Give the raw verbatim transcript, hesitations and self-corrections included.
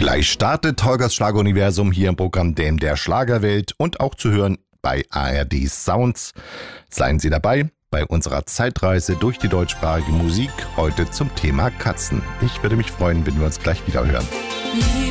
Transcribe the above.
Gleich startet Holgers Schlageruniversum hier im Programm Dame der Schlagerwelt und auch zu hören bei A R D Sounds. Seien Sie dabei bei unserer Zeitreise durch die deutschsprachige Musik, heute zum Thema Katzen. Ich würde mich freuen, wenn wir uns gleich wieder hören.